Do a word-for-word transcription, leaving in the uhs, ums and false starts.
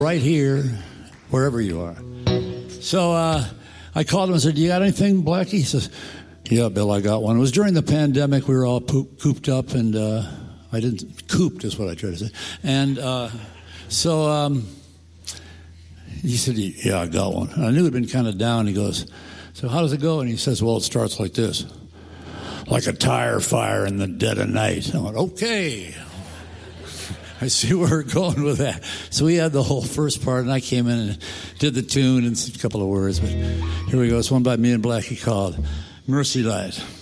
right here, wherever you are. So uh, I called him and said, "Do you got anything, Blackie?" He says, "Yeah, Bill, I got one." It was during the pandemic. We were all poop, cooped up, and uh, I didn't, cooped is what I tried to say. And uh, so um, he said, "Yeah, I got one." And I knew he'd been kind of down. He goes, "So how does it go?" And he says, "Well, it starts like this. Like a tire fire in the dead of night." I went, "Okay. I see where we're going with that." So we had the whole first part, and I came in and did the tune and a couple of words. But here we go. It's one by me and Blackie called Mercy Light.